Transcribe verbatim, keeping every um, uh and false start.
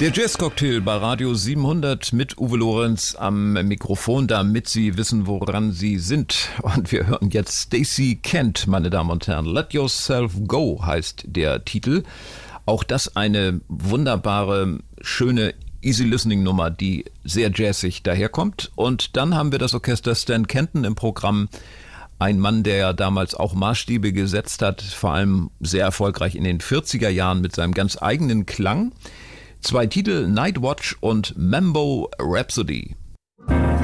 Der Jazzcocktail bei Radio siebenhundert mit Uwe Lorenz am Mikrofon, damit Sie wissen, woran Sie sind. Und wir hören jetzt Stacey Kent, meine Damen und Herren. Let Yourself Go heißt der Titel. Auch das eine wunderbare, schöne Easy-Listening-Nummer, die sehr jazzig daherkommt. Und dann haben wir das Orchester Stan Kenton im Programm. Ein Mann, der damals auch Maßstäbe gesetzt hat, vor allem sehr erfolgreich in den vierziger Jahren mit seinem ganz eigenen Klang. Zwei Titel, Night Watch und Mambo Rhapsody.